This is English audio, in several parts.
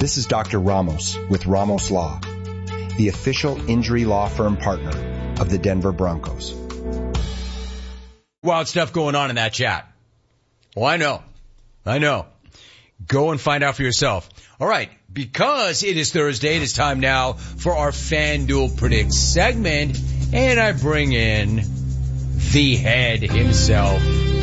This is Dr. Ramos with Ramos Law, the official injury law firm partner of the Denver Broncos. Wild stuff going on in that chat. Oh, I know. Go and find out for yourself. All right, because it is Thursday, it is time now for our FanDuel Predict segment, and I bring in the head himself,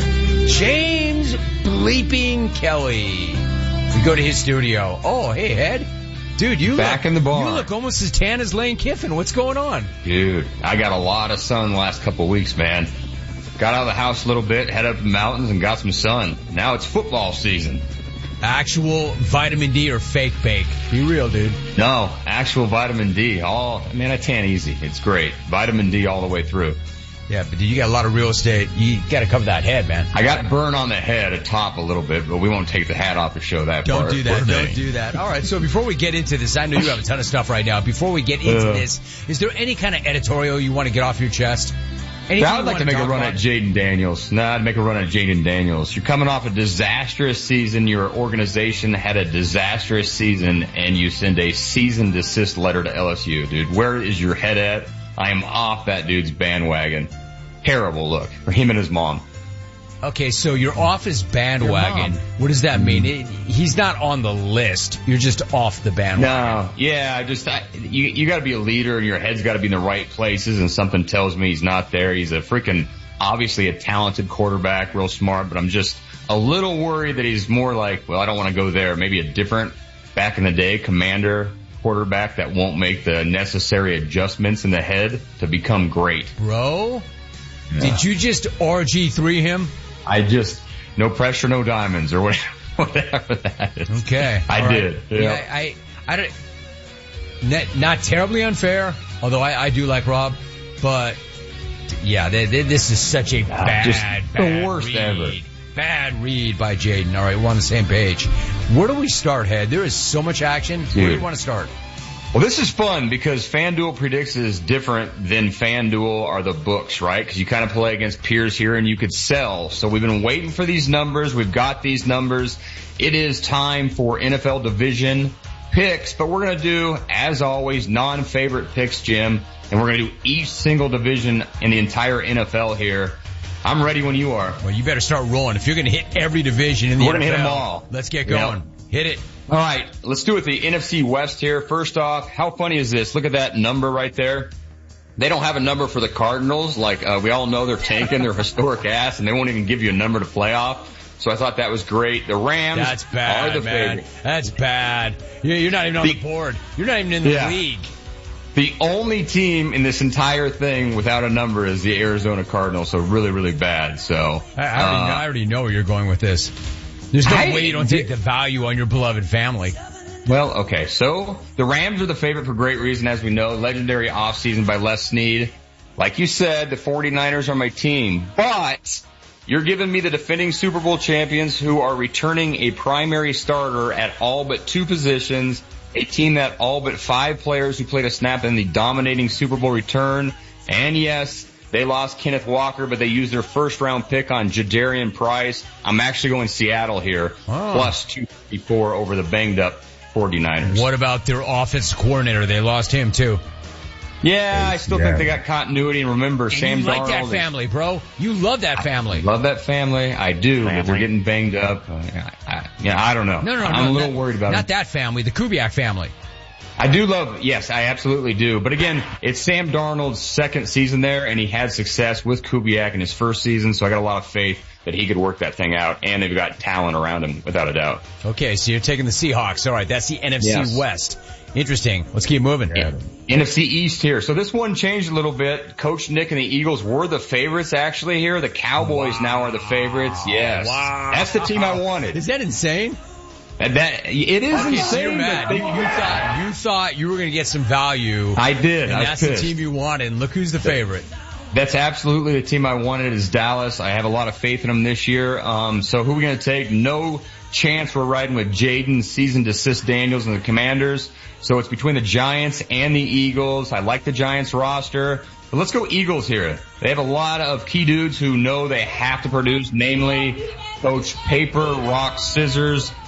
James Bleeping Kelly. We go to his studio. Oh, hey, Head. Dude, you back in the bar. You look almost as tan as Lane Kiffin. What's going on? Dude, I got a lot of sun the last couple of weeks, man. Got out of the house a little bit, head up the mountains, and got some sun. Now it's football season. Actual vitamin D or fake bake? Be real, dude. No, actual vitamin D. I tan easy. It's great. Vitamin D all the way through. Yeah, but you got a lot of real estate. You got to cover that head, man. I got burn on the head atop a little bit, but we won't take the hat off to show that Don't part. do that. Don't do that. All right, so before we get into this, I know you have a ton of stuff right now. Before we get into this, is there any kind of editorial you want to get off your chest? I would like to make a run at Jaden Daniels. I'd make a run at Jaden Daniels. You're coming off a disastrous season. Your organization had a disastrous season, and you send a cease and desist letter to LSU, dude. Where is your head at? I am off that dude's bandwagon. Terrible look for him and his mom. Okay, so you're off his bandwagon. What does that mean? He's not on the list. You're just off the bandwagon. No, yeah, you got to be a leader, and your head's got to be in the right places. And something tells me he's not there. He's obviously a talented quarterback, real smart. But I'm just a little worried that he's more like, well, I don't want to go there. Maybe a different back in the day commander quarterback that won't make the necessary adjustments in the head to become great. Bro, did you just RG3 him? No pressure, no diamonds, or whatever that is. Okay. I did. Yeah, I don't, not terribly unfair, although I do like Rob, but yeah, this is such a bad the worst read. Ever. Bad read by Jaden. All right, we're on the same page. Where do we start, Head? There is so much action. Dude. Where do you want to start? Well, this is fun because FanDuel Predicts is different than FanDuel are the books, right? Because you kind of play against peers here and you could sell. So we've been waiting for these numbers. We've got these numbers. It is time for NFL division picks, but we're going to do, as always, non-favorite picks, Jim. And we're going to do each single division in the entire NFL here. I'm ready when you are. Well, you better start rolling. If you're going to hit every division in the NFL, we're going to hit them all. Let's get going. Yep. Hit it. All right, let's do it. The NFC West here. First off, how funny is this? Look at that number right there. They don't have a number for the Cardinals. We all know they're tanking. They're historic ass, and they won't even give you a number to play off. So I thought that was great. The Rams That's bad, are the favorite. That's bad. You're not even on the board. You're not even in the league. The only team in this entire thing without a number is the Arizona Cardinals, so really, really bad. So I already know where you're going with this. There's no way you don't take the value on your beloved family. Well, okay, so the Rams are the favorite for great reason, as we know. Legendary offseason by Les Snead. Like you said, the 49ers are my team. But you're giving me the defending Super Bowl champions who are returning a primary starter at all but two positions, a team that all but 5 players who played a snap in the dominating Super Bowl return. And yes, they lost Kenneth Walker, but they used their first-round pick on Jadarian Price. I'm actually going Seattle here, plus 254 over the banged-up 49ers. What about their offense coordinator? They lost him, too. Yeah, I still think they got continuity. And remember, and Sam you like Darnold. That family, bro. You love that family. Love that family. I do, but they're getting banged up. I don't know. No. I'm a little worried about it. Not that family, the Kubiak family. I do love, yes, I absolutely do. But again, it's Sam Darnold's second season there, and he had success with Kubiak in his first season, so I got a lot of faith that he could work that thing out, and they've got talent around him, without a doubt. Okay, so you're taking the Seahawks. All right, that's the NFC West. Interesting. Let's keep moving. Yeah. NFC East here. So this one changed a little bit. Coach Nick and the Eagles were the favorites actually here. The Cowboys now are the favorites. Yes. Wow. That's the team I wanted. Is that insane? It is insane. So you're mad. You thought you were going to get some value. I did. And that's the team you wanted. And look who's the favorite. That's absolutely the team I wanted is Dallas. I have a lot of faith in them this year. So who are we going to take? No chance we're riding with Jaden, season desist Daniels, and the Commanders. So it's between the Giants and the Eagles. I like the Giants roster. But let's go Eagles here. They have a lot of key dudes who know they have to produce, namely Coach Paper, Rock, Scissors,